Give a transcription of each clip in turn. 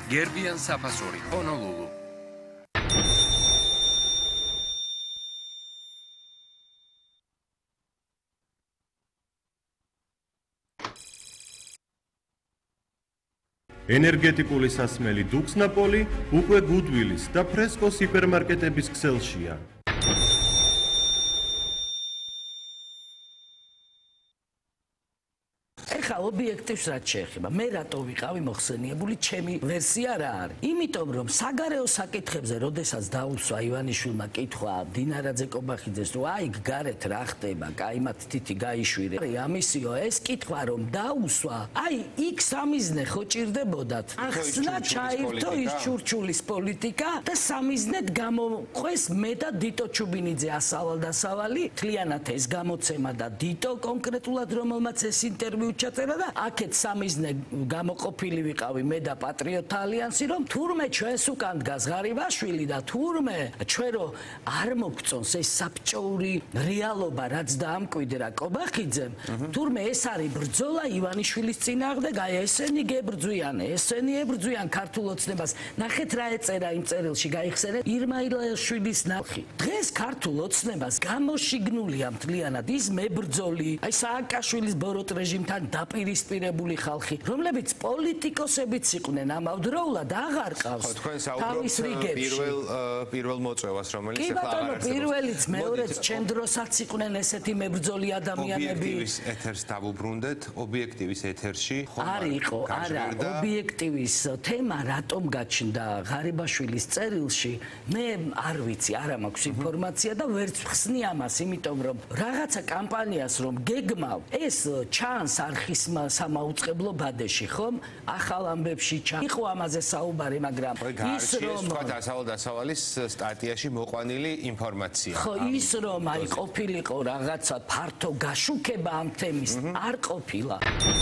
გერბიან საფასური, ჰონოლულუ. ენერგეტიკული სასმელი დუქსნაპოლი უკვე გუდვილის და ფრესკოს ჰიპერმარკეტების ქსელშია. ეხლა ობიექტივს რაც შეეხება, მე რატო ვიყავი მოხსენიებული, ჩემი ვერსია რა არის? იმიტომ რომ საგარეო საკითხებზე, როდესაც დაუსვა ივანიშვილმა კითხვა დინარაძე კობახიძეს, რომ აი გარეთ რა ხდება, კაიმად თითი გაიშვირე. ამისიო ეს კითხვა რომ დაუსვა, აი იქ სამიზნე ხო ჭირდებოდათ. ახსნა ჩაირთო ის ჩურჩულის პოლიტიკა და სამიზნედ გამოყვეს მე და დიტო ჩუბინიძე ასავალ-დასავალი, თლიანად ეს გამოცემა და დიტო კონკრეტულად რომელმაც ეს ინტერვიუ ჩაწერა და აქეთ სამიზნე გამოყოფილი ვიყავი მე და პატრიოტთა ალიანსი, რომ თურმე ჩვენს უკან დგას ღარიბაშვილი და თურმე ჩვენ რომ არ მოგწონს ეს საბჭოური რეალობა, რაც დაამკვიდრა კობახიძემ, თურმე ეს არის ბრძოლა ივანიშვილის წინააღმდეგ, აი ესენი გებრძვიან, ესენი ებრძვიან ქართულ ოცნებას. ნახეთ რა ეწერა იმ წერილში, გაიხსენეთ ირმა ილაშვილის ნახი. დღეს ქართულ ოცნებას გამოშიგნულია მთლიანად ის მებრძოლი, აი სააკაშვილის ბოროტ რეჟიმთან დაპირისპირებული ხალხი, რომლებიც პოლიტიკოსებიც იყვნენ ამავდროულად აღარ ყავს თავის რიგებში. პირველ მოწვევას, რომელიც ახლა აღარ არსებობს. პირველიც, მეორეც ჩემ დროსაც იყვნენ ესეთი მებრძოლი ადამიანები. ობიექტივის ეთერს დავუბრუნდეთ, ობიექტივის ეთერში არ იყო, არა, ობიექტივის თემა რატომ გაჩნდა ღარიბაშვილის წერილში, მე არ ვიცი, არ მაქვს ინფორმაცია და ვერც ხსნი ამას, იმიტომ რომ რაღაცა კამპანიას რომ გეგმავ, ეს ჩანს არხის სამაუწყებლო ბადეში, ხომ? ახალ ამბებში ჩანს. იყო ამაზე საუბარი, მაგრამ ის რომ დასავალ-დასავალის სტატიაში მოყვანილი ინფორმაცია. ხო, ის რომ აი ყოფილიყო რაღაცა ფართო გაშუქება ამ თემის, არ ყოფილა.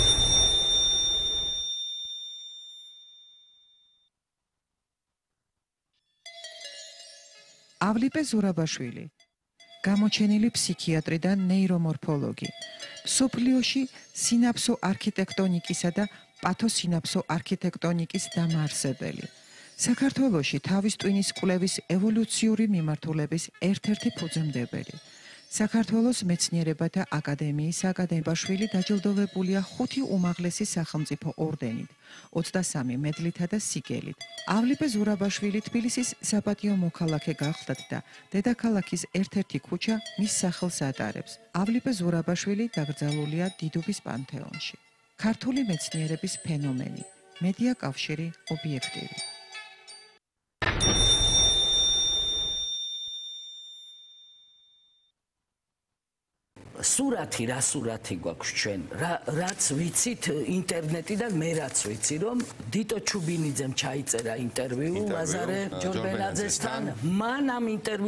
ავლიპე ზურაბაშვილი, გამოჩენილი ფსიქიატრი და ნეირომორფოლოგი. სოფლიოში სინაფსო არქიტექტონიკისა და პათოსინაფსო არქიტექტონიკის დამაარსებელი. საქართველოში თავის ტვინის კვლევის ევოლუციური მიმართულების ერთ-ერთი ფუძემდებელი. საქართველოს მეცნიერებათა აკადემიის აკადემიაშვილი დაჯილდოვებულია 5 უმაღლესი სახელმწიფო ორდენით, 23 მედლითა და სიგელით. ავლიპე ზურაბაშვილი თბილისის საპატიო მოქალაქე გახლდათ და დედაქალაქის ერთ-ერთი ქუჩა მის სახელს ატარებს. ავლიპე ზურაბაშვილი დაკრძალულია დიდუბის პანთეონში. ქართული მეცნიერების ფენომენი, მედია კავშირი, ობიექტივი. სურათი რა სურათი გვაქვს ჩვენ, რაც ვიცით ინტერნეტიდან, მე რაც ვიცი, რომ დიტო ჩუბინიძემ ჩაიწერა ინტერვიუ ლაზარე ჯორბენაძესთან, მან ამ ინტერვიუს